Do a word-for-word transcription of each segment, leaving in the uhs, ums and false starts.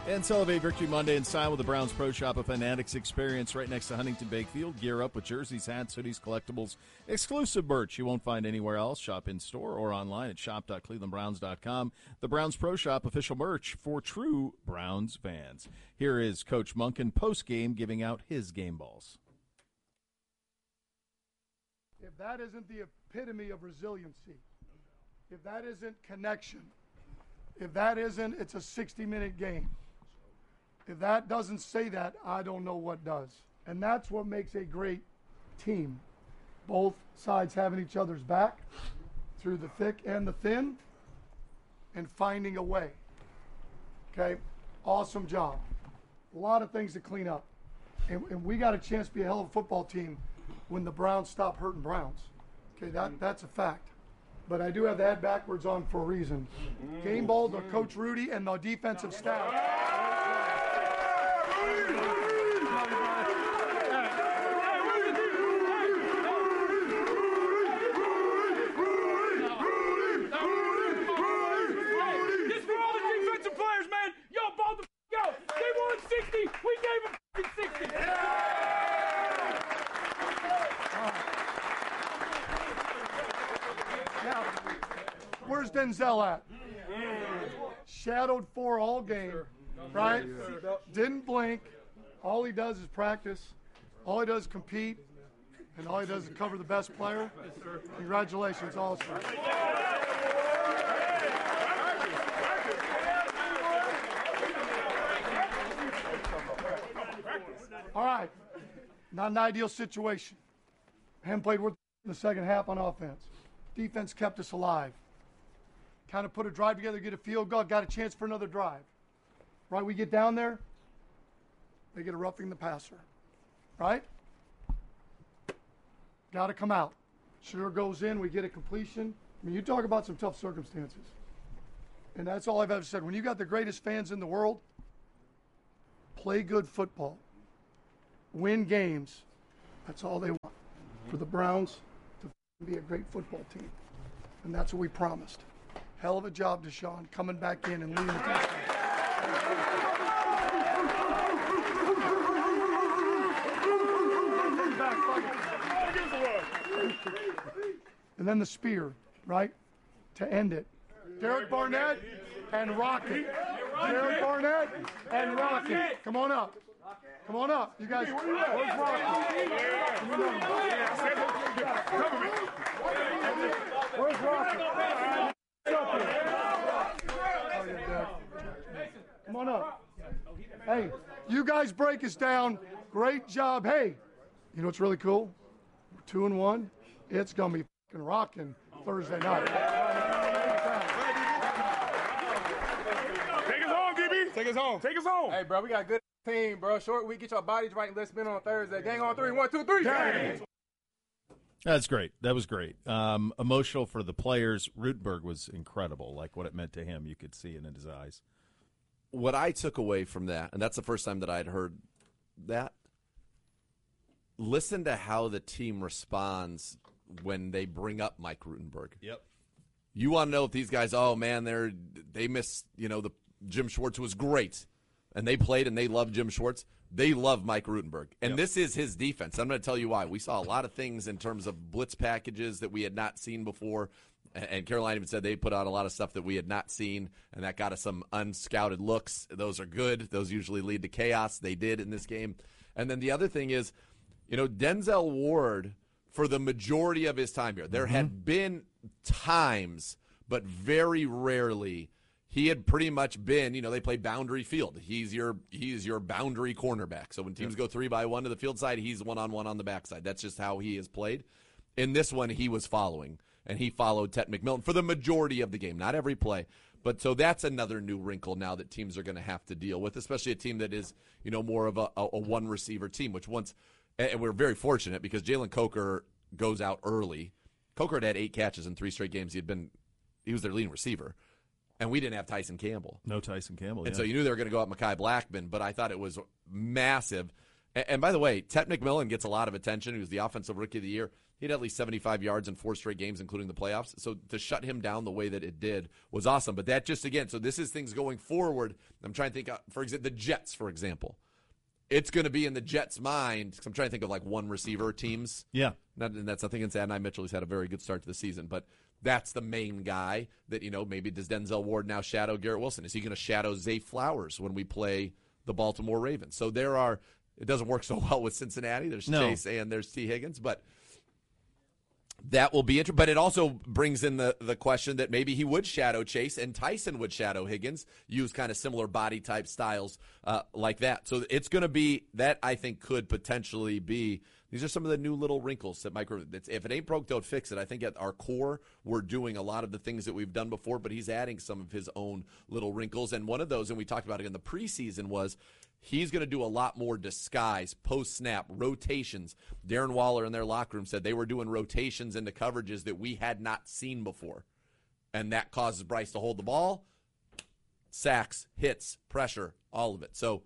And celebrate Victory Monday in style with the Browns Pro Shop, a Fanatics experience right next to Huntington Bakefield. Gear up with jerseys, hats, hoodies, collectibles, exclusive merch you won't find anywhere else. Shop in store or online at shop dot cleveland browns dot com. The Browns Pro Shop, official merch for true Browns fans. Here is Coach Monken post-game giving out his game balls. If that isn't the epitome of resiliency, if that isn't connection, if that isn't it's a sixty-minute game, if that doesn't say that, I don't know what does. And that's what makes a great team. Both sides having each other's back through the thick and the thin and finding a way. Okay? Awesome job. A lot of things to clean up. And, and we got a chance to be a hell of a football team when the Browns stop hurting Browns. Okay, that, that's a fact. But I do have that backwards on for a reason. Game ball to Coach Rudy and the defensive staff. Where's Denzel at? Shadowed four all game, right? Didn't blink. All he does is practice. All he does is compete. And all he does is cover the best player. Congratulations, all-star. All right. Not an ideal situation. Haven't played worth in the second half on offense. Defense kept us alive. Kind of put a drive together, get a field goal, got a chance for another drive. Right, we get down there, they get a roughing the passer. Right? Got to come out. Sure goes in, we get a completion. I mean, you talk about some tough circumstances. And that's all I've ever said. When you got the greatest fans in the world, play good football. Win games. That's all they want. For the Browns to be a great football team. And that's what we promised. Hell of a job, Deshaun, coming back in and leading the defense. And then the spear, right, to end it. Derek Barnett and Rocket. Derek Barnett and Rocket. Come on up. Come on up. You guys, where's Rocket? Where's Rocket? Come on up. Hey, you guys break us down. Great job. Hey, you know what's really cool? We're two and one. It's gonna be fucking rocking Thursday night. Take us home, D B. Take us home. Take us home. Hey, bro, we got a good team, bro. Short week, get your bodies right, and let's spin on Thursday. Gang on three. One, two, three. Gang. That's great. That was great. Um, emotional for the players. Rutenberg was incredible. Like what it meant to him, you could see it in his eyes. What I took away from that, and that's the first time that I had heard that, listen to how the team responds when they bring up Mike Rutenberg. Yep. You want to know if these guys, oh, man, they're they miss, you know, the Jim Schwartz was great, and they played and they loved Jim Schwartz. They love Mike Rutenberg. And yep. This is his defense. I'm going to tell you why. We saw a lot of things in terms of blitz packages that we had not seen before. And Carolina even said they put out a lot of stuff that we had not seen, and that got us some unscouted looks. Those are good. Those usually lead to chaos. They did in this game. And then the other thing is, you know, Denzel Ward, for the majority of his time here, there mm-hmm. had been times, but very rarely, he had pretty much been, you know, they play boundary field. He's your he's your boundary cornerback. So when teams yeah. go three by one to the field side, he's one-on-one on the backside. That's just how he has played. In this one, he was following, and he followed Tet McMillan for the majority of the game. Not every play. But so that's another new wrinkle now that teams are going to have to deal with, especially a team that is, you know, more of a, a, a one-receiver team, which once – and we're very fortunate because Jalen Coker goes out early. Coker had had eight catches in three straight games. He had been – he was their leading receiver. And we didn't have Tyson Campbell. No Tyson Campbell, And yeah. so you knew they were going to go out Mekhi Blackman, but I thought it was massive. And, and by the way, Tet McMillan gets a lot of attention. He was the Offensive Rookie of the Year. He had at least seventy-five yards in four straight games, including the playoffs. So to shut him down the way that it did was awesome. But that just, again, so this is things going forward. I'm trying to think, uh, for example, the Jets, for example. It's going to be in the Jets' mind, because I'm trying to think of like one receiver teams. Yeah. Not, and that's nothing against Adonai Mitchell. He's had a very good start to the season. But that's the main guy that, you know, maybe does Denzel Ward now shadow Garrett Wilson? Is he going to shadow Zay Flowers when we play the Baltimore Ravens? So there are, it doesn't work so well with Cincinnati. There's No. Chase and there's T. Higgins. But that will be interesting. But it also brings in the, the question that maybe he would shadow Chase and Tyson would shadow Higgins, use kind of similar body type styles uh, like that. So it's going to be, that I think could potentially be, these are some of the new little wrinkles that Mike, if it ain't broke, don't fix it. I think at our core, we're doing a lot of the things that we've done before, but he's adding some of his own little wrinkles. And one of those, and we talked about it in the preseason, was he's going to do a lot more disguise, post-snap, rotations. Darren Waller in their locker room said they were doing rotations into coverages that we had not seen before. And that causes Bryce to hold the ball, sacks, hits, pressure, all of it. So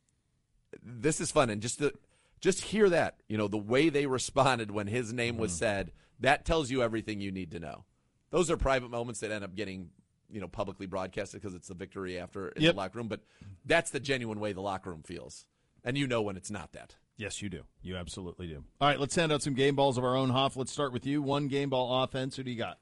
this is fun. And just to just hear that, you know, the way they responded when his name was said, that tells you everything you need to know. Those are private moments that end up getting, you know, publicly broadcasted because it's the victory after in Yep. the locker room. But that's the genuine way the locker room feels. And you know when it's not that. Yes, you do. You absolutely do. All right, let's hand out some game balls of our own, Hoff. Let's start with you. One game ball offense. Who do you got?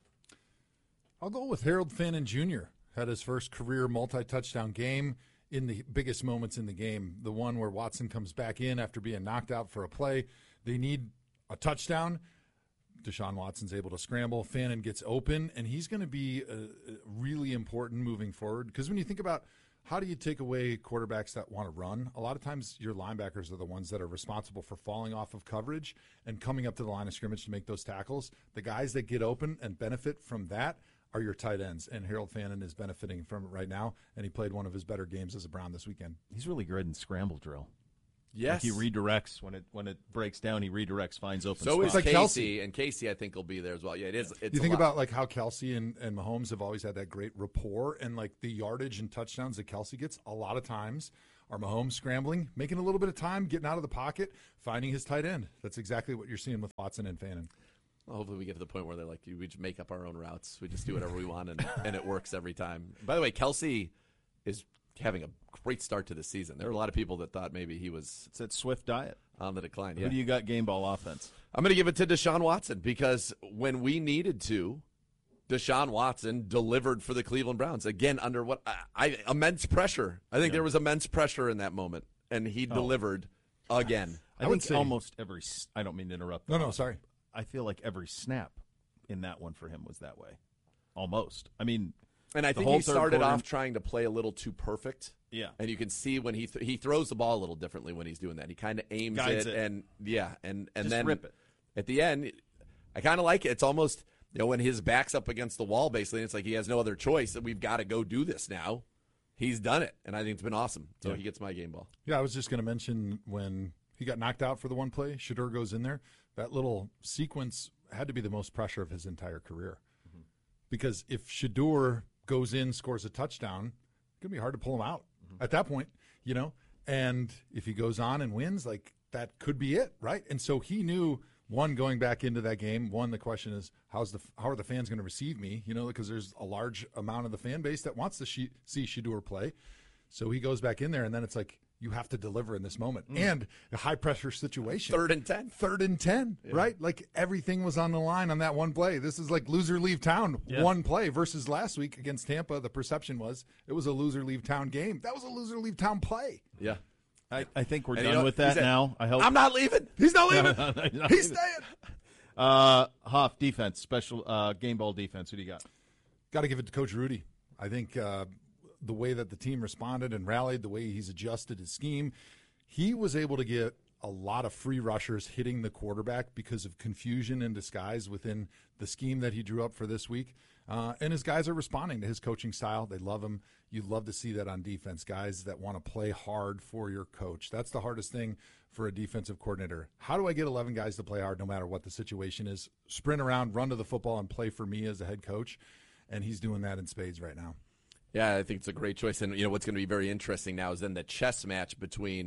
I'll go with Harold Fannin Junior Had his first career multi-touchdown game in the biggest moments in the game. The one where Watson comes back in after being knocked out for a play. They need a touchdown. Deshaun Watson's able to scramble. Fannin gets open, and he's going to be uh, really important moving forward. Because when you think about how do you take away quarterbacks that want to run, a lot of times your linebackers are the ones that are responsible for falling off of coverage and coming up to the line of scrimmage to make those tackles. The guys that get open and benefit from that are your tight ends, and Harold Fannin is benefiting from it right now, and he played one of his better games as a Brown this weekend. He's really good in scramble drill. Yes. Like he redirects when it when it breaks down. He redirects, finds open. So spots. is like Casey, Kelce. and Casey I think will be there as well. Yeah, it is. It's You a think lot. about like how Kelce and, and Mahomes have always had that great rapport, and like the yardage and touchdowns that Kelce gets a lot of times are Mahomes scrambling, making a little bit of time, getting out of the pocket, finding his tight end. That's exactly what you're seeing with Watson and Fannin. Well, hopefully we get to the point where they're like, we just make up our own routes. We just do whatever we want, and, and it works every time. By the way, Kelce is having a great start to the season. There are a lot of people that thought maybe he was It's that Swift diet. on the decline. Who Yeah. do you got game ball offense? I'm going to give it to Deshaun Watson because when we needed to, Deshaun Watson delivered for the Cleveland Browns. Again, under what I, I immense pressure. I think Yeah. there was immense pressure in that moment, and he Oh. delivered again. I, I would think say- almost every. s- I don't mean to interrupt. No, no, sorry. I feel like every snap in that one for him was that way. Almost. I mean, And I The think whole he third started quarter- off trying to play a little too perfect. yeah. And you can see when he th- he throws the ball a little differently when he's doing that. He kind of aims Guides it, it. and yeah, and and Just then rip it. at the end, I kind of like it. It's almost, you know, when his back's up against the wall, basically, it's like he has no other choice. That we've got to go do this now. He's done it, and I think it's been awesome. So Yeah. he gets my game ball. Yeah, I was just going to mention when he got knocked out for the one play, Shedeur goes in there. That little sequence had to be the most pressure of his entire career. Mm-hmm. Because if Shedeur goes in, scores a touchdown, it's going to be hard to pull him out Mm-hmm. at that point, you know? And if he goes on and wins, like that could be it, right? And so he knew, one, going back into that game, one, the question is, how's the how are the fans going to receive me? You know, because there's a large amount of the fan base that wants to she, see Shedeur play. So he goes back in there, and then it's like, you have to deliver in this moment. And a high-pressure situation. Third and ten. Third and ten, right? Like everything was on the line on that one play. This is like loser leave town, Yeah. one play versus last week against Tampa. The perception was it was a loser leave town game. That was a loser leave town play. Yeah. I, I think we're And done you know, with he that said, now. I hope. I'm not leaving. He's not leaving. He's not He's leaving. staying. Uh, Hoff, defense, special uh, game ball defense. Who do you got? Got to give it to Coach Rudy. I think uh, the way that the team responded and rallied, the way he's adjusted his scheme, he was able to get a lot of free rushers hitting the quarterback because of confusion and disguise within the scheme that he drew up for this week. Uh, and his guys are responding to his coaching style. They love him. You'd love to see that on defense, guys that want to play hard for your coach. That's the hardest thing for a defensive coordinator. How do I get eleven guys to play hard no matter what the situation is? Sprint around, run to the football, and play for me as a head coach. And he's doing that in spades right now. Yeah, I think it's a great choice. And, you know, what's going to be very interesting now is then the chess match between,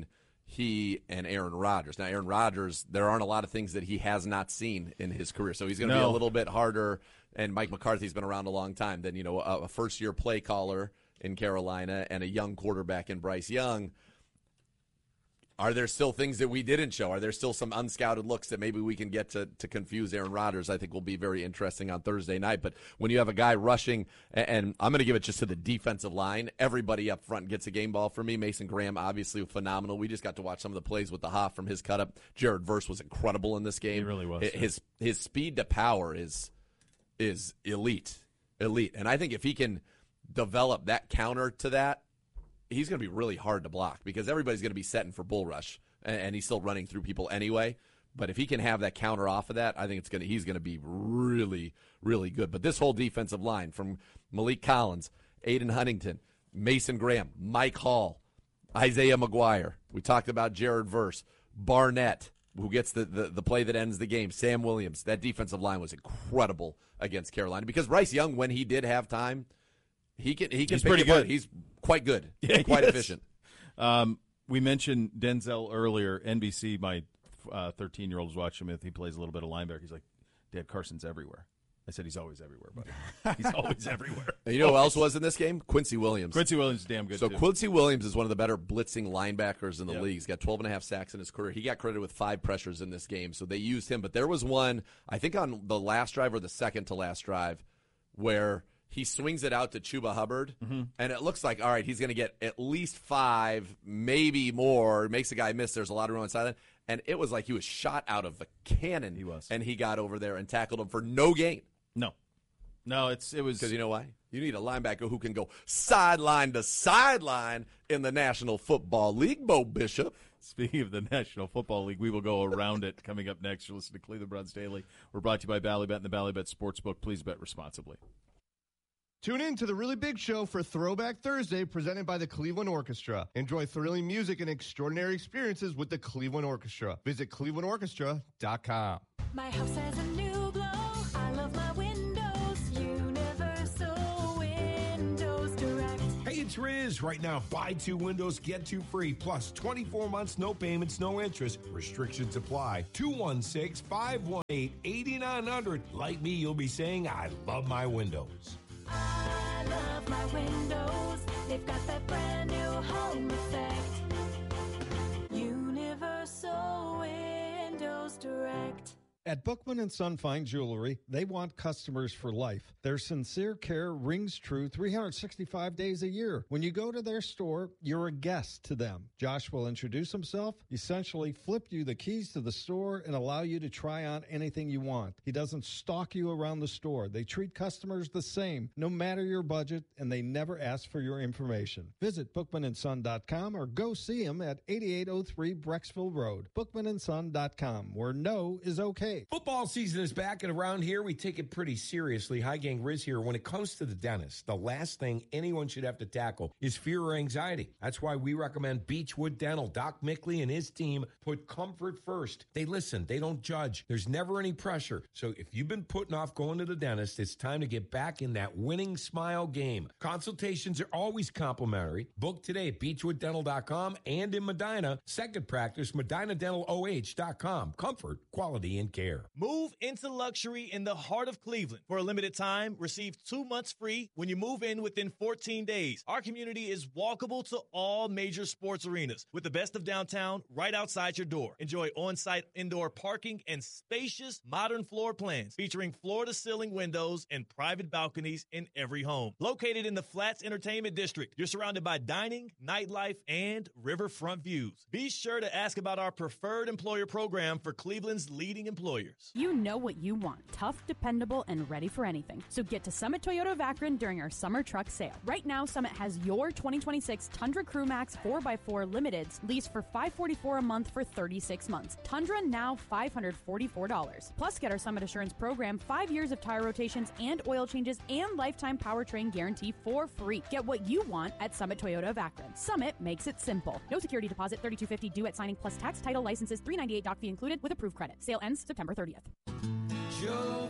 he and Aaron Rodgers. Now, Aaron Rodgers, there aren't a lot of things that he has not seen in his career, so he's going to No. be a little bit harder. And Mike McCarthy's been around a long time than, you know, a, a first-year play caller in Carolina and a young quarterback in Bryce Young. Are there still things that we didn't show? Are there still some unscouted looks that maybe we can get to, to confuse Aaron Rodgers? I think will be very interesting on Thursday night. But when you have a guy rushing, and, and I'm going to give it just to the defensive line, everybody up front gets a game ball for me. Mason Graham, obviously phenomenal. We just got to watch some of the plays with the Hoff from his cut up. Jared Verse was incredible in this game. He really was. His his speed to power is is elite, elite. And I think if he can develop that counter to that, he's going to be really hard to block because everybody's going to be setting for bull rush, and, and he's still running through people anyway. But if he can have that counter off of that, I think it's going to he's going to be really, really good. But this whole defensive line from Malik Collins, Aiden Huntington, Mason Graham, Mike Hall, Isaiah McGuire. We talked about Jared Verse, Barnett, who gets the, the, the play that ends the game, Sam Williams. That defensive line was incredible against Carolina because Bryce Young, when he did have time, he can he can He's pick pretty it apart. good. He's quite good, Yeah, quite he is. efficient. Um, we mentioned Denzel earlier. N B C, my uh, thirteen-year-old was watching him. He plays a little bit of linebacker. He's like, Dad, Carson's everywhere. I said, he's always everywhere, buddy. He's always everywhere. And you know who else was in this game? Quincy Williams. Quincy Williams is damn good, So too. Quincy Williams is one of the better blitzing linebackers in the Yep. league. He's got twelve and a half sacks in his career. He got credited with five pressures in this game, so they used him. But there was one, I think on the last drive or the second to last drive, where he swings it out to Chuba Hubbard, Mm-hmm. and it looks like, all right, he's going to get at least five, maybe more. It makes the guy miss. There's a lot of room on the sideline. And it was like he was shot out of a cannon. He was. And he got over there and tackled him for no gain. No. No, it's it was Because you know why? You need a linebacker who can go sideline to sideline in the National Football League, Bo Bishop. Speaking of the National Football League, we will go around it coming up next. You're listening to Cleveland Browns Daily. We're brought to you by Ballybet and the Ballybet Sportsbook. Please bet responsibly. Tune in to The Really Big Show for Throwback Thursday, presented by the Cleveland Orchestra. Enjoy thrilling music and extraordinary experiences with the Cleveland Orchestra. Visit cleveland orchestra dot com. My house has a new glow. I love my windows. Universal Windows Direct. Hey, it's Riz. Right now, buy two windows, get two free. Plus, twenty-four months, no payments, no interest. Restrictions apply. two one six, five one eight, eight nine zero zero. Like me, you'll be saying, I love my windows. I love my windows. They've got that brand new home effect. Universal Windows Direct. At Bookman and Son Fine Jewelry, they want customers for life. Their sincere care rings true three hundred sixty-five days a year. When you go to their store, you're a guest to them. Josh will introduce himself, essentially flip you the keys to the store, and allow you to try on anything you want. He doesn't stalk you around the store. They treat customers the same, no matter your budget, and they never ask for your information. Visit bookman and son dot com or go see him at eighty-eight oh three Brecksville Road. bookman and son dot com, where no is okay. Football season is back, and around here, we take it pretty seriously. Hi, gang, Riz here. When it comes to the dentist, the last thing anyone should have to tackle is fear or anxiety. That's why we recommend Beechwood Dental. Doc Mickley and his team put comfort first. They listen. They don't judge. There's never any pressure. So if you've been putting off going to the dentist, it's time to get back in that winning smile game. Consultations are always complimentary. Book today at beechwood dental dot com and in Medina. Second practice, medina dental o h dot com. Comfort, quality, and care. Move into luxury in the heart of Cleveland. For a limited time, receive two months free when you move in within fourteen days. Our community is walkable to all major sports arenas with the best of downtown right outside your door. Enjoy on-site indoor parking and spacious modern floor plans featuring floor-to-ceiling windows and private balconies in every home. Located in the Flats Entertainment District, you're surrounded by dining, nightlife, and riverfront views. Be sure to ask about our preferred employer program for Cleveland's leading employers. You know what you want. Tough, dependable, and ready for anything. So get to Summit Toyota of Akron during our summer truck sale. Right now, Summit has your twenty twenty-six Tundra Crew Max four by four Limiteds leased for five hundred forty-four dollars a month for thirty-six months. Tundra now five hundred forty-four dollars. Plus, get our Summit Assurance program, five years of tire rotations and oil changes, and lifetime powertrain guarantee for free. Get what you want at Summit Toyota of Akron. Summit makes it simple. No security deposit, thirty-two fifty due at signing, plus tax, title, licenses, three ninety-eight doc fee included with approved credit. Sale ends September thirtieth. Joe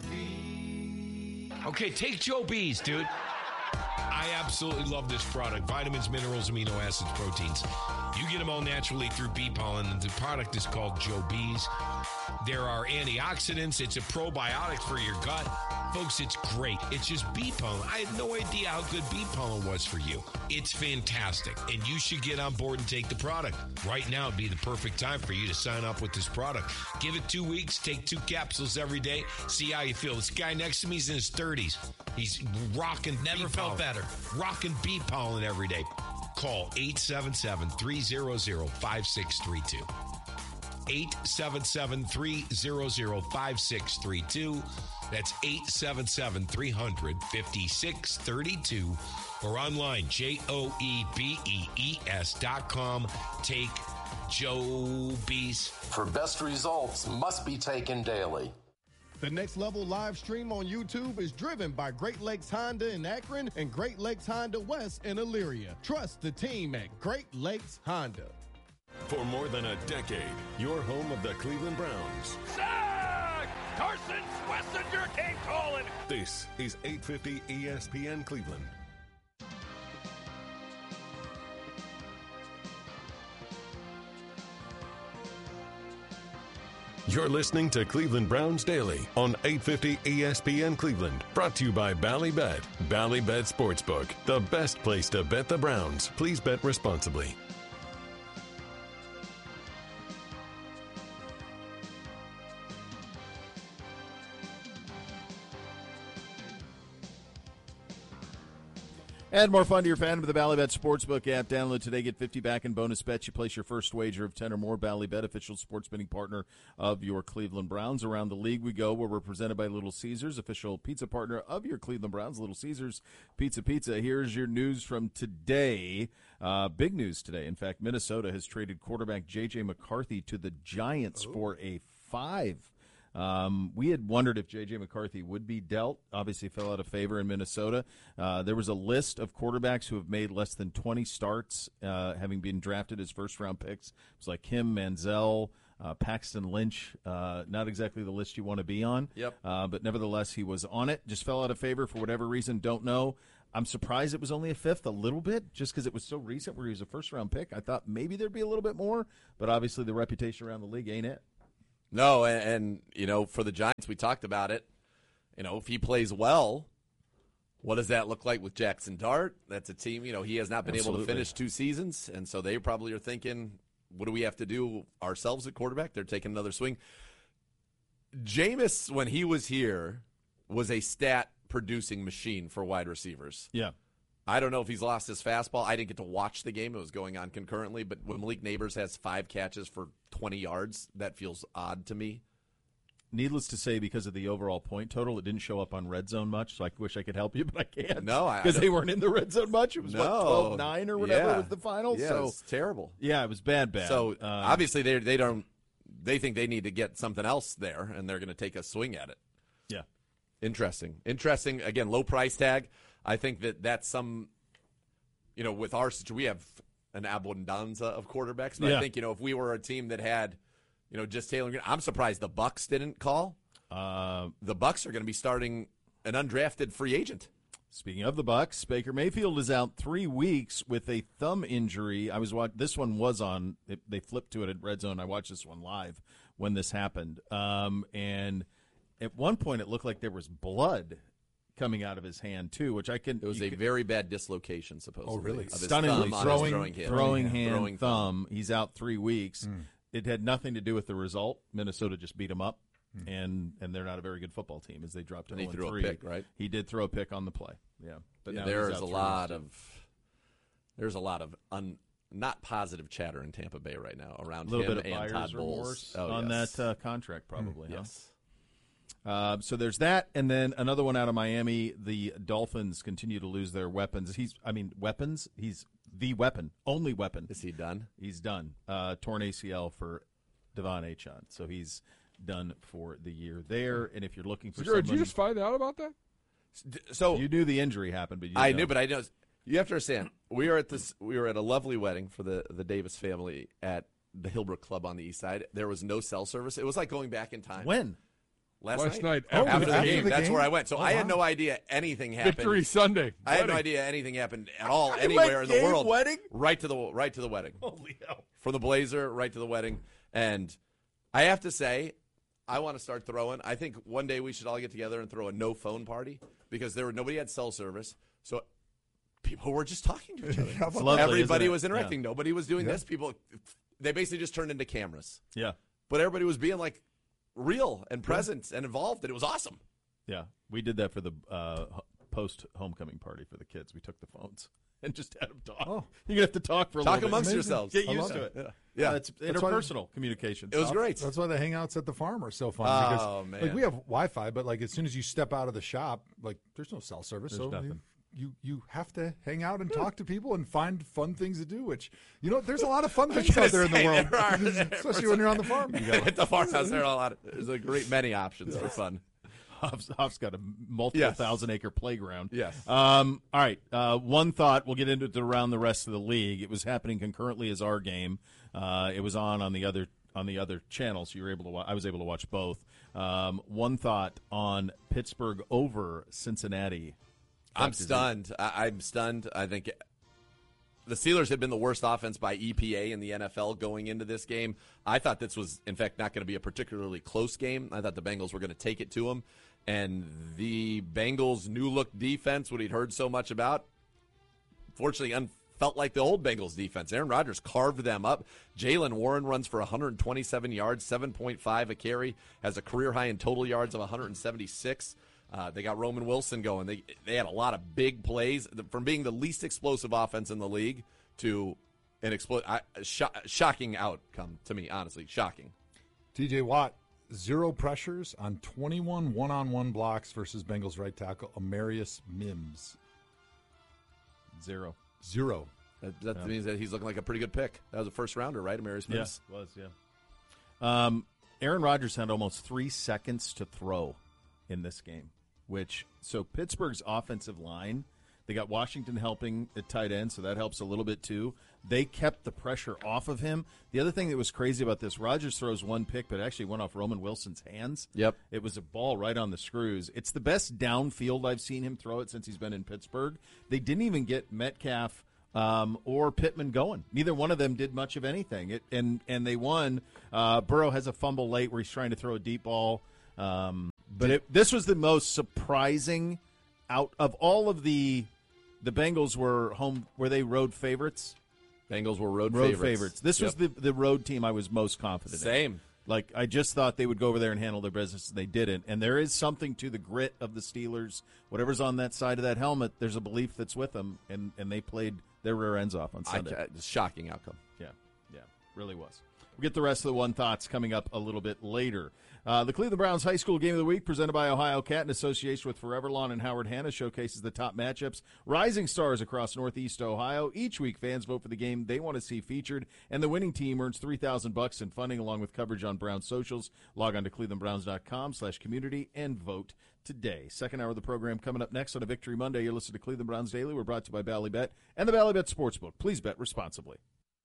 B. Okay, take Joe B's, dude. I absolutely love this product. Vitamins, minerals, amino acids, proteins. You get them all naturally through bee pollen, and the product is called Joe Bees. There are antioxidants. It's a probiotic for your gut. Folks, it's great. It's just bee pollen. I had no idea how good bee pollen was for you. It's fantastic, and you should get on board and take the product. Right now would be the perfect time for you to sign up with this product. Give it two weeks, take two capsules every day, see how you feel. This guy next to me is in his thirties. He's rocking Never bee felt pollen. better. Rocking bee pollen every day. Call eight seven seven, three hundred, five six three two. eight seven seven, three hundred, five six three two. That's eight seven seven, three hundred, five six three two. Or online, J O E B E E S dot com. Take Joe Bees. For best results, must be taken daily. The Next Level live stream on YouTube is driven by Great Lakes Honda in Akron and Great Lakes Honda West in Elyria. Trust the team at Great Lakes Honda. For more than a decade, your home of the Cleveland Browns. Sack! Carson Schlesinger came calling. This is eight fifty E S P N Cleveland. You're listening to Cleveland Browns Daily on eight fifty E S P N Cleveland. Brought to you by Ballybet. Ballybet Sportsbook, the best place to bet the Browns. Please bet responsibly. Add more fun to your fan with the Ballybet Sportsbook app. Download today. Get fifty back in bonus bets. You place your first wager of ten or more. Ballybet, official sports betting partner of your Cleveland Browns. Around the league we go, where we're presented by Little Caesars, official pizza partner of your Cleveland Browns. Little Caesars Pizza Pizza. Here's your news from today. Uh, big news today. In fact, Minnesota has traded quarterback J J. McCarthy to the Giants oh. for a five. Um, we had wondered if J J. McCarthy would be dealt. Obviously fell out of favor in Minnesota. Uh, there was a list of quarterbacks who have made less than twenty starts, uh, having been drafted as first-round picks. It was like him, Manziel, uh, Paxton Lynch. Uh, not exactly the list you want to be on. Yep. Uh, but nevertheless, he was on it. Just fell out of favor for whatever reason. Don't know. I'm surprised it was only a fifth, a little bit, just because it was so recent where he was a first-round pick. I thought maybe there'd be a little bit more, but obviously the reputation around the league ain't it. No, and, and, you know, for the Giants, we talked about it. You know, if he plays well, what does that look like with Jackson Dart? That's a team, you know, he has not been Absolutely. able to finish two seasons, and so they probably are thinking, what do we have to do ourselves at quarterback? They're taking another swing. Jameis, when he was here, was a stat-producing machine for wide receivers. Yeah. I don't know if he's lost his fastball. I didn't get to watch the game. It was going on concurrently. But when Malik Neighbors has five catches for twenty yards, that feels odd to me. Needless to say, because of the overall point total, it didn't show up on Red Zone much, so I wish I could help you, but I can't. No, I Because they weren't in the Red Zone much. It was, no. what, twelve nine or whatever yeah. was the final? Yeah, so, it's terrible. Yeah, it was bad, bad. So, um, obviously, they they don't – they think they need to get something else there, and they're going to take a swing at it. Yeah. Interesting. Interesting. Again, low price tag. I think that that's some – you know, with our situation, we have an abundanza of quarterbacks. But yeah. I think, you know, if we were a team that had, you know, just Taylor Green, I'm surprised the Bucs didn't call. Uh, the Bucs are going to be starting an undrafted free agent. Speaking of the Bucs, Baker Mayfield is out three weeks with a thumb injury. I was watching, this one was on, it, they flipped to it at Red Zone. I watched this one live when this happened. Um, and at one point it looked like there was blood coming out of his hand too, which I can. It was a can, very bad dislocation, supposedly. Oh, really? Of his Stunningly, thumb throwing, on his throwing hand, throwing hand, throwing thumb. He's out three weeks. Mm. It had nothing to do with the result. Minnesota just beat him up, mm. and and they're not a very good football team as they dropped to and he oh and threw three. a pick, right? He did throw a pick on the play. Yeah, but yeah, now there he's is out a three lot weeks, of there's a lot of un, not positive chatter in Tampa Bay right now around a little him bit of and buyer's Todd Bowles remorse oh, on yes. that uh, contract, probably. Mm, huh? Yes. Uh, so there's that, and then another one out of Miami. The Dolphins continue to lose their weapons. He's, I mean, weapons. He's the weapon, only weapon. Is he done? He's done. Uh, torn A C L for Devon Achane, so he's done for the year there. And if you're looking for, Segura, someone, did you just find out about that? So you knew the injury happened, but you I know. knew, but I know. You have to understand. We were at this. We were at a lovely wedding for the the Davis family at the Hillbrook Club on the East Side. There was no cell service. It was like going back in time. When? Last, Last night. night, after, after the the game. game. That's Oh, where I wow. went. So Oh, I had wow. no idea anything happened. Victory Sunday. I had no Wedding. idea anything happened at all You anywhere went in the game world. wedding? Right to the right to the wedding. Holy hell! From the Blazer right to the wedding, and I have to say, I want to start throwing. I think one day we should all get together and throw a no phone party because there were nobody had cell service, so people were just talking to each other. It's lovely, Everybody isn't it? was interacting. Yeah. Nobody was doing Yeah. this. People, they basically just turned into cameras. Yeah. But everybody was being like real and present and involved, and it was awesome. Yeah, we did that for the uh, post homecoming party for the kids. We took the phones and just had them talk. Oh. You're gonna have to talk for a Talk little amongst bit. yourselves. Get I used love to that. it. Yeah. yeah, Yeah. it's That's why- interpersonal communication. It was stuff. great. That's why the hangouts at the farm are so fun. Oh, because, man. Like we have Wi-Fi, but like as soon as you step out of the shop, like there's no cell service. There's so nothing. You, you you have to hang out and talk to people and find fun things to do. Which you know, there's a lot of fun I was things gonna out there in the say, world, there are- especially when you're on the farm. At the farmhouse, there are a lot. Of, there's a great many options for fun. Huff's, Huff's got a multiple Yes. thousand acre playground. Yes. Um, all right. Uh, one thought. We'll get into it around the rest of the league. It was happening concurrently as our game. Uh, it was on on the other on the other channel, so you were able to. Wa- I was able to watch both. Um, one thought on Pittsburgh over Cincinnati. I'm Did you- stunned. I, I'm stunned. I think the Steelers had been the worst offense by E P A in the N F L going into this game. I thought this was, in fact, not going to be a particularly close game. I thought the Bengals were going to take it to them. And the Bengals' new-look defense, what he'd heard so much about, fortunately un- felt like the old Bengals defense. Aaron Rodgers carved them up. Jalen Warren runs for one hundred twenty-seven yards, seven point five a carry, has a career high in total yards of one hundred seventy-six. Uh, they got Roman Wilson going. They they had a lot of big plays from being the least explosive offense in the league to an explo- I, sho- shocking outcome to me. Honestly, shocking. T J Watt, zero pressures on twenty-one one-on-one blocks versus Bengals right tackle Amarius Mims. Zero. Zero. That, that Yeah. means that he's looking like a pretty good pick. That was a first rounder, right? Amarius Mims. Yeah, was, yeah. Um, Aaron Rodgers had almost three seconds to throw in this game, which, so Pittsburgh's offensive line, they got Washington helping at tight end, so that helps a little bit too. They kept the pressure off of him. The other thing that was crazy about this, Rodgers throws one pick, but it actually went off Roman Wilson's hands. Yep. It was a ball right on the screws. It's the best downfield I've seen him throw it since he's been in Pittsburgh. They didn't even get Metcalf um, or Pittman going. Neither one of them did much of anything. It, and, and they won. Uh, Burrow has a fumble late where he's trying to throw a deep ball. Um, but it, this was the most surprising out of all of the the Bengals were home were they road favorites? Bengals were road, Road favorites. favorites. This was Yep. the the road team I was most confident in. Same. Like I just thought they would go over there and handle their business, and they didn't. And there is something to the grit of the Steelers. Whatever's on that side of that helmet, there's a belief that's with them, and, and they played their rear ends off on I, Sunday. ca- shocking outcome. Yeah, yeah, really was. We'll get the rest of the one thoughts coming up a little bit later. Uh, the Cleveland Browns High School Game of the Week, presented by Ohio Cat in association with Forever Lawn and Howard Hanna, showcases the top matchups, rising stars across Northeast Ohio. Each week, fans vote for the game they want to see featured, and the winning team earns three thousand bucks in funding along with coverage on Browns socials. Log on to cleveland browns dot com slash community and vote today. Second hour of the program coming up next on a Victory Monday. You're listening to Cleveland Browns Daily. We're brought to you by Ballybet and the Ballybet Sportsbook. Please bet responsibly.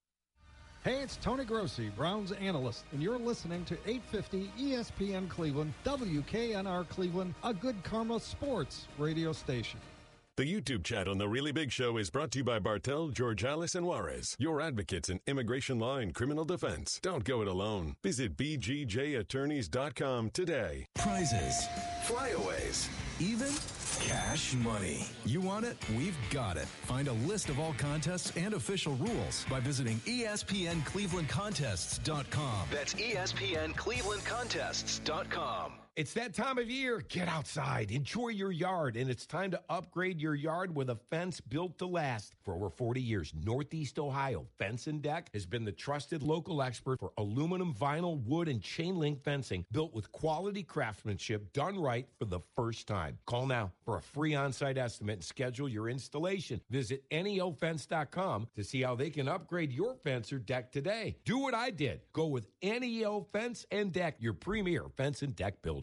Hey, it's Tony Grossi, Browns analyst, and you're listening to eight fifty E S P N Cleveland, W K N R Cleveland, a Good Karma Sports radio station. The YouTube chat on The Really Big Show is brought to you by Bartel, Georgalis, and Juarez, your advocates in immigration law and criminal defense. Don't go it alone. Visit b g j attorneys dot com today. Prizes, flyaways, even cash money. You want it? We've got it. Find a list of all contests and official rules by visiting E S P N Cleveland Contests dot com. That's E S P N Cleveland Contests dot com. It's that time of year. Get outside, enjoy your yard, and it's time to upgrade your yard with a fence built to last. For over forty years, Northeast Ohio Fence and Deck has been the trusted local expert for aluminum, vinyl, wood, and chain link fencing built with quality craftsmanship done right for the first time. Call now for a free on-site estimate and schedule your installation. Visit N E O fence dot com to see how they can upgrade your fence or deck today. Do what I did. Go with N E O Fence and Deck, your premier fence and deck builder.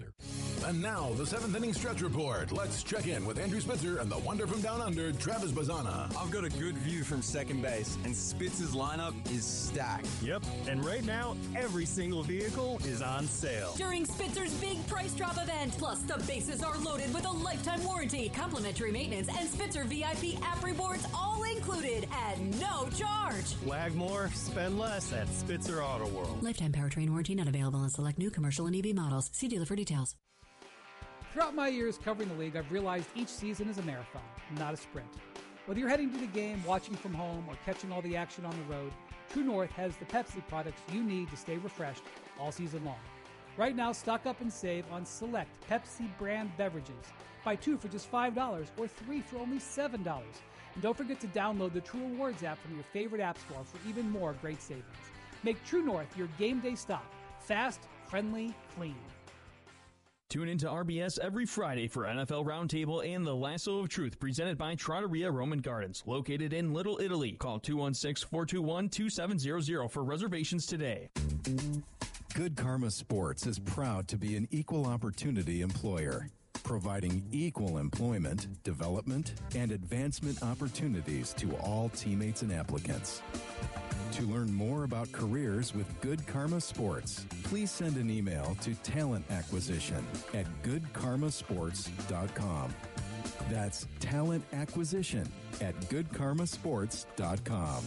Center. And now, the seventh inning stretch report. Let's check in with Andrew Spitzer and the wonder from down under, Travis Bazana. I've got a good view from second base, and Spitzer's lineup is stacked. Yep, and right now, every single vehicle is on sale. During Spitzer's big price drop event. Plus, the bases are loaded with a lifetime warranty, complimentary maintenance, and Spitzer V I P app rewards all included at no charge. Lag more, spend less at Spitzer Auto World. Lifetime powertrain warranty not available on select new commercial and E V models. See dealer for details. Throughout my years covering the league, I've realized each season is a marathon, not a sprint. Whether you're heading to the game, watching from home, or catching all the action on the road, True North has the Pepsi products you need to stay refreshed all season long. Right now, stock up and save on select Pepsi brand beverages. Buy two for just five dollars or three for only seven dollars. And don't forget to download the True Rewards app from your favorite app store for even more great savings. Make True North your game day stop. Fast, friendly, clean. Tune into R B S every Friday for N F L Roundtable and the Lasso of Truth, presented by Trattoria Roman Gardens, located in Little Italy. Call two one six, four two one, two seven zero zero for reservations today. Good Karma Sports is proud to be an equal opportunity employer, providing equal employment, development, and advancement opportunities to all teammates and applicants. To learn more about careers with Good Karma Sports, please send an email to talent acquisition at good karma sports dot com. That's talent acquisition at good karma sports dot com.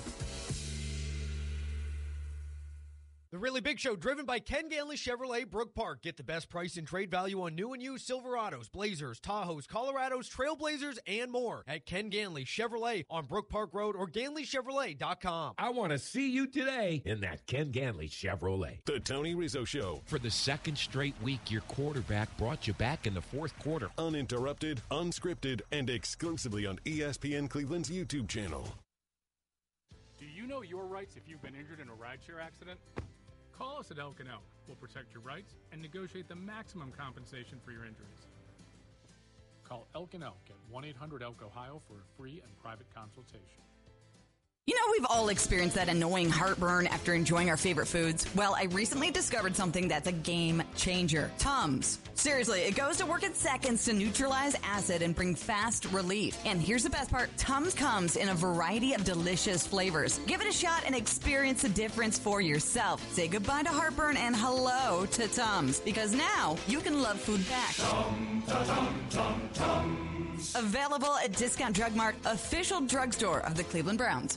The Really Big Show, driven by Ken Ganley Chevrolet, Brook Park. Get the best price and trade value on new and used Silverados, Blazers, Tahoes, Colorados, Trailblazers, and more at Ken Ganley Chevrolet on Brook Park Road or ganley chevrolet dot com. I want to see you today in that Ken Ganley Chevrolet. The Tony Rizzo Show. For the second straight week, your quarterback brought you back in the fourth quarter. Uninterrupted, unscripted, and exclusively on E S P N Cleveland's YouTube channel. Do you know your rights if you've been injured in a rideshare accident? Call us at Elk and Elk. We'll protect your rights and negotiate the maximum compensation for your injuries. Call Elk and Elk at one eight hundred elk ohio for a free and private consultation. You know, we've all experienced that annoying heartburn after enjoying our favorite foods. Well, I recently discovered something that's a game changer. Tums. Seriously, it goes to work in seconds to neutralize acid and bring fast relief. And here's the best part. Tums comes in a variety of delicious flavors. Give it a shot and experience the difference for yourself. Say goodbye to heartburn and hello to Tums, because now you can love food back. Tum, ta-tum, tum, Tums. Available at Discount Drug Mart, official drugstore of the Cleveland Browns.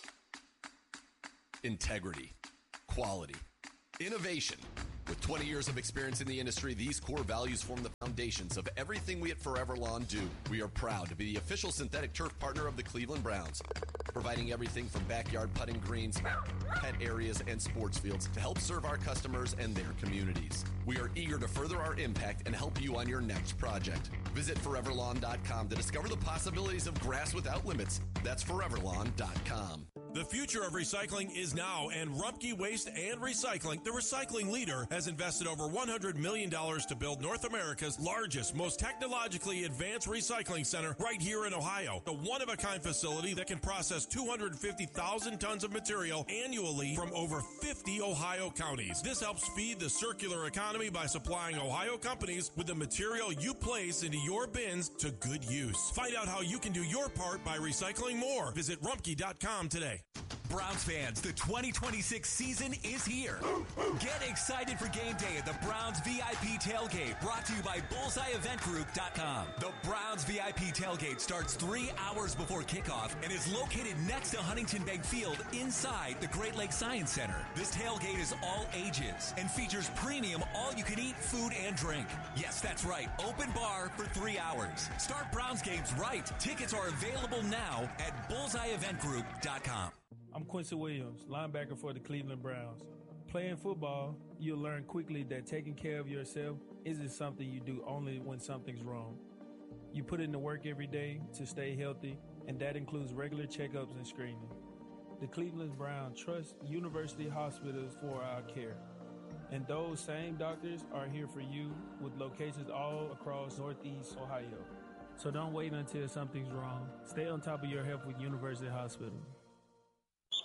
Integrity, quality, innovation. With twenty years of experience in the industry, these core values form the foundations of everything we at Forever Lawn do. We are proud to be the official synthetic turf partner of the Cleveland Browns, providing everything from backyard putting greens, pet areas, and sports fields to help serve our customers and their communities. We are eager to further our impact and help you on your next project. Visit forever lawn dot com to discover the possibilities of grass without limits. That's forever lawn dot com. The future of recycling is now, and Rumpke Waste and Recycling, the recycling leader, has invested over one hundred million dollars to build North America's largest, most technologically advanced recycling center right here in Ohio. A one-of-a-kind facility that can process two hundred fifty thousand tons of material annually from over fifty Ohio counties. This helps feed the circular economy by supplying Ohio companies with the material you place into your bins to good use. Find out how you can do your part by recycling more. Visit rumpke dot com today. Browns fans, the twenty twenty-six season is here. Get excited for game day at the Browns V I P Tailgate, brought to you by bullseye event group dot com. The Browns V I P Tailgate starts three hours before kickoff and is located next to Huntington Bank Field inside the Great Lakes Science Center. This tailgate is all ages and features premium all-you-can-eat food and drink. Yes, that's right, open bar for three hours. Start Browns games right. Tickets are available now at bullseye event group dot com. I'm Quincy Williams, linebacker for the Cleveland Browns. Playing football, you'll learn quickly that taking care of yourself isn't something you do only when something's wrong. You put in the work every day to stay healthy, and that includes regular checkups and screening. The Cleveland Browns trust university hospitals for our care, and those same doctors are here for you with locations all across Northeast Ohio. So don't wait until something's wrong. Stay on top of your health with University Hospital.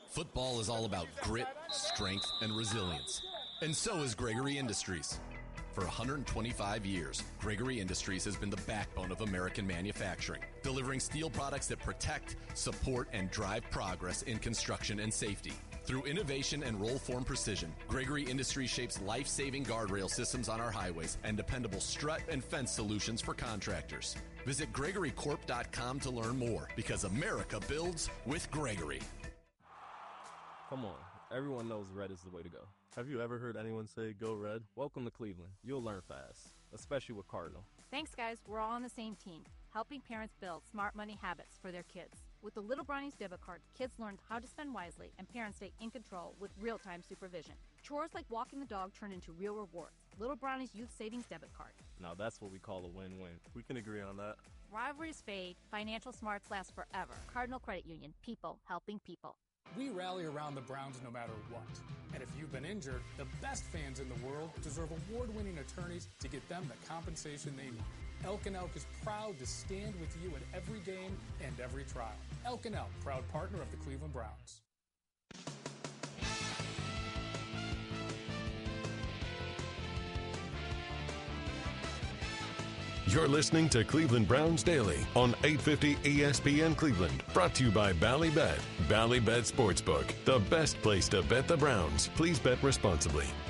Football is all about grit, strength, and resilience. And so is Gregory Industries. For one hundred twenty-five years, Gregory Industries has been the backbone of American manufacturing, delivering steel products that protect, support, and drive progress in construction and safety. Through innovation and roll-form precision, Gregory Industries shapes life-saving guardrail systems on our highways and dependable strut and fence solutions for contractors. Visit Gregory Corp dot com to learn more, because America builds with Gregory. Come on, everyone knows red is the way to go. Have you ever heard anyone say, go red? Welcome to Cleveland. You'll learn fast, especially with Cardinal. Thanks, guys. We're all on the same team, helping parents build smart money habits for their kids. With the Little Brownies debit card, kids learn how to spend wisely, and parents stay in control with real-time supervision. Chores like walking the dog turn into real rewards. Little Brownies Youth Savings Debit Card. Now that's what we call a win-win. We can agree on that. Rivalries fade, financial smarts last forever. Cardinal Credit Union, people helping people. We rally around the Browns no matter what. And if you've been injured, the best fans in the world deserve award-winning attorneys to get them the compensation they need. Elk and Elk is proud to stand with you at every game and every trial. Elk and Elk, proud partner of the Cleveland Browns. You're listening to Cleveland Browns Daily on eight fifty E S P N Cleveland. Brought to you by Ballybet. Ballybet Sportsbook, the best place to bet the Browns. Please bet responsibly.